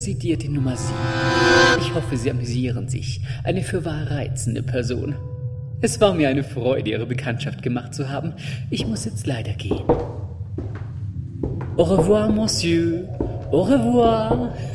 Sedierte Nummer 7. Ich hoffe, Sie amüsieren sich. Eine fürwahr reizende Person. Es war mir eine Freude, Ihre Bekanntschaft gemacht zu haben. Ich muss jetzt leider gehen. Au revoir, Monsieur. Au revoir.